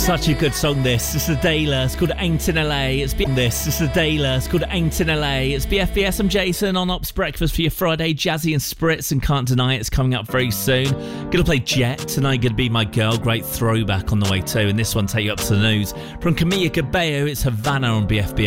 Such a good song this. This is Dayla. It's called Ain't in LA. This is Dayla. It's called Ain't in LA. It's BFBS. I'm Jason on Ops Breakfast for your Friday. Jazzy and Spritz and Can't Deny It. It's coming up very soon. Gonna play Jet tonight. Gonna Be My Girl. Great throwback on the way too. And this one take you up to the news. From Camila Cabello, it's Havana on BFBS.